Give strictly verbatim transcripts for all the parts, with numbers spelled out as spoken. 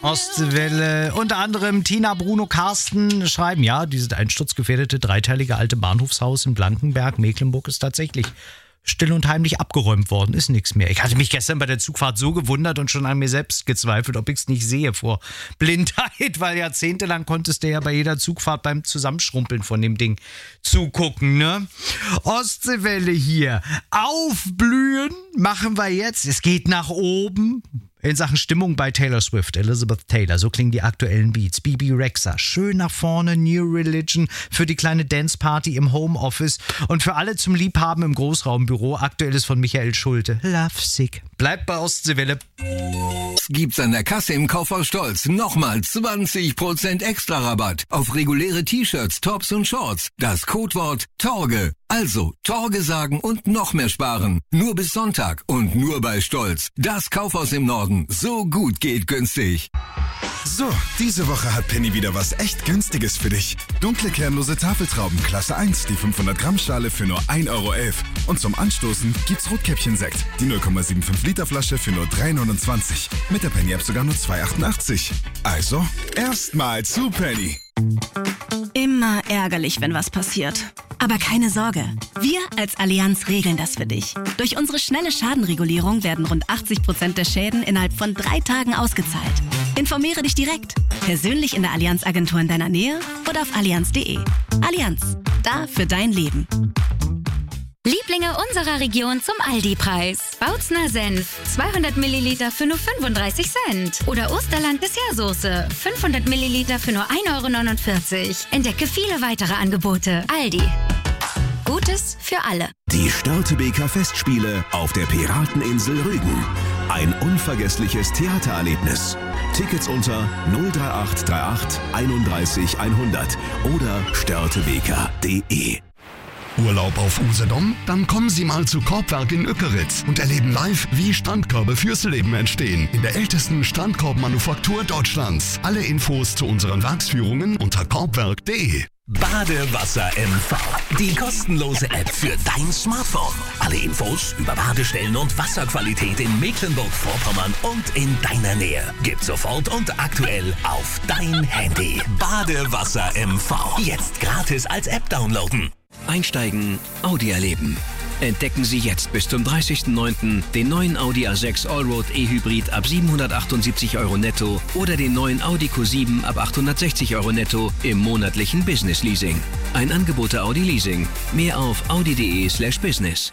Ostwelle. Unter anderem Tina, Bruno, Carsten schreiben, ja, dieses einsturzgefährdete dreiteilige alte Bahnhofshaus in Blankenberg, Mecklenburg ist tatsächlich still und heimlich abgeräumt worden, ist nichts mehr. Ich hatte mich gestern bei der Zugfahrt so gewundert und schon an mir selbst gezweifelt, ob ich es nicht sehe vor Blindheit, weil jahrzehntelang konntest du ja bei jeder Zugfahrt beim Zusammenschrumpeln von dem Ding zugucken, ne? Ostseewelle hier. Aufblühen machen wir jetzt. Es geht nach oben. In Sachen Stimmung bei Taylor Swift, Elizabeth Taylor, so klingen die aktuellen Beats. Bebe Rexha, schön nach vorne, New Religion für die kleine Dance-Party im Homeoffice und für alle zum Liebhaben im Großraumbüro. Aktuelles von Michael Schulte. Lovesick. Bleibt bei Ostseewelle. Gibt's an der Kasse im Kaufhaus Stolz nochmal zwanzig Prozent extra Rabatt auf reguläre T-Shirts, Tops und Shorts. Das Codewort Torge. Also Torge sagen und noch mehr sparen. Nur bis Sonntag und nur bei Stolz. Das Kaufhaus im Norden. So gut geht günstig. So, diese Woche hat Penny wieder was echt Günstiges für dich. Dunkle kernlose Tafeltrauben Klasse eins, die fünfhundert Gramm Schale für nur ein Euro elf. Und zum Anstoßen gibt's Rotkäppchen-Sekt, die null Komma fünfundsiebzig Liter Flasche für nur drei neunundzwanzig. Mit der Penny-App sogar nur zwei achtundachtzig. Also, erstmal zu Penny. Immer ärgerlich, wenn was passiert. Aber keine Sorge, wir als Allianz regeln das für dich. Durch unsere schnelle Schadenregulierung werden rund achtzig Prozent der Schäden innerhalb von drei Tagen ausgezahlt. Informiere dich direkt, persönlich in der Allianz-Agentur in deiner Nähe oder auf allianz punkt de. Allianz, da für dein Leben. Lieblinge unserer Region zum Aldi-Preis. Bautzner Senf, zweihundert Milliliter für nur fünfunddreißig Cent. Oder Osterland Dessertsoße, fünfhundert Milliliter für nur ein Euro neunundvierzig. Entdecke viele weitere Angebote. Aldi. Gutes für alle. Die Störtebeker Festspiele auf der Pirateninsel Rügen. Ein unvergessliches Theatererlebnis. Tickets unter null drei acht drei acht einunddreißig hundert oder störtebeker punkt de. Urlaub auf Usedom? Dann kommen Sie mal zu Korbwerk in Ückeritz und erleben live, wie Strandkörbe fürs Leben entstehen. In der ältesten Strandkorbmanufaktur Deutschlands. Alle Infos zu unseren Werksführungen unter korbwerk punkt de. Badewasser M V. Die kostenlose App für dein Smartphone. Alle Infos über Badestellen und Wasserqualität in Mecklenburg-Vorpommern und in deiner Nähe. Gib sofort und aktuell auf dein Handy. Badewasser M V. Jetzt gratis als App downloaden. Einsteigen, Audi erleben. Entdecken Sie jetzt bis zum dreißigsten neunten den neuen Audi A sechs Allroad E-Hybrid ab siebenhundertachtundsiebzig Euro netto oder den neuen Audi Q sieben ab achthundertsechzig Euro netto im monatlichen Business Leasing. Ein Angebot der Audi Leasing. Mehr auf audi punkt de slash business.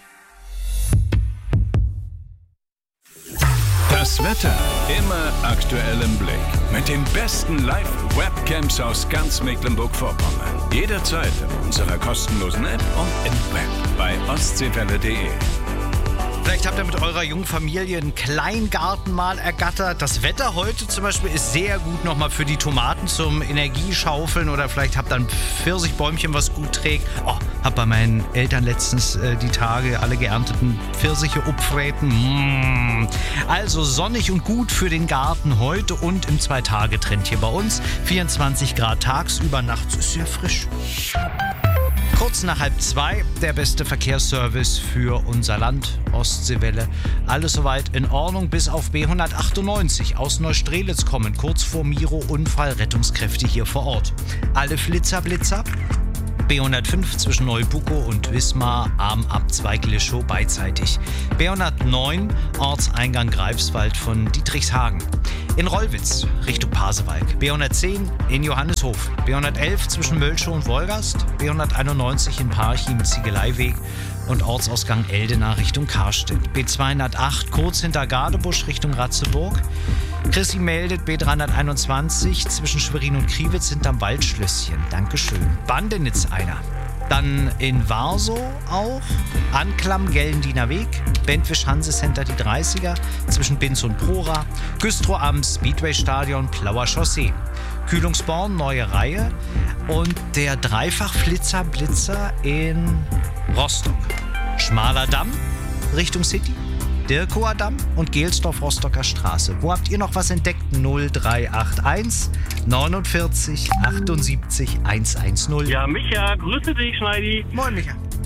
Das Wetter immer aktuell im Blick. Mit den besten Live-Webcams aus ganz Mecklenburg-Vorpommern. Jederzeit in unserer kostenlosen App und im Web bei ostseewelle punkt de. Vielleicht habt ihr mit eurer jungen Familie einen Kleingarten mal ergattert. Das Wetter heute zum Beispiel ist sehr gut nochmal für die Tomaten zum Energieschaufeln oder vielleicht habt ihr ein Pfirsichbäumchen, was gut trägt. Oh, hab bei meinen Eltern letztens äh, die Tage alle geernteten Pfirsiche upfräten. Mmh. Also sonnig und gut für den Garten heute und im Zwei-Tage-Trend hier bei uns. vierundzwanzig Grad tagsüber, nachts ist sehr frisch. Kurz nach halb zwei, der beste Verkehrsservice für unser Land, Ostseewelle. Alles soweit in Ordnung, bis auf B hundertachtundneunzig aus Neustrelitz kommen, kurz vor Miro, Unfall, Rettungskräfte hier vor Ort. Alle Flitzer, Blitzer. B hundertfünf zwischen Neubuckow und Wismar, Armabzweig Lischow beidseitig. B hundertneun, Ortseingang Greifswald von Dietrichshagen. In Rollwitz Richtung Pasewalk. B hundertzehn in Johanneshof. B hundertelf zwischen Mölschow und Wolgast. B hunderteinundneunzig in Parchim, Ziegeleiweg und Ortsausgang Eldena Richtung Karstedt. B zweihundertacht kurz hinter Gardebusch Richtung Ratzeburg. Chrissy meldet B dreihunderteinundzwanzig zwischen Schwerin und Kriwitz hinterm Waldschlösschen. Dankeschön. Bandenitz einer. Dann in Warsow auch. Anklam, Gellendiener Weg. Bentwisch Hanse Center die dreißiger zwischen Binz und Prora. Güstrow am Speedway Stadion, Plauer Chaussee. Kühlungsborn, neue Reihe. Und der Dreifach-Flitzer Blitzer in Rostock. Schmaler Damm Richtung City. Dirkower Damm und Gelsdorf-Rostocker Straße. Wo habt ihr noch was entdeckt? null drei acht eins neunundvierzig achtundsiebzig hundertzehn. Ja, Micha, grüße dich, Schneidi. Moin, Micha.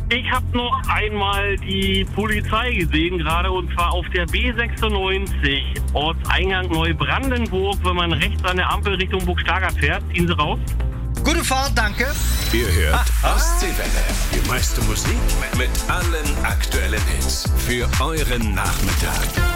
Ich habe noch einmal die Polizei gesehen, gerade und zwar auf der B sechsundneunzig, Ortseingang Neubrandenburg, wenn man rechts an der Ampel Richtung Burgstager fährt. Ziehen Sie raus. Gute Fahrt, danke. Ihr hört Ostseewelle. Die meiste Musik mit allen aktuellen Hits für euren Nachmittag.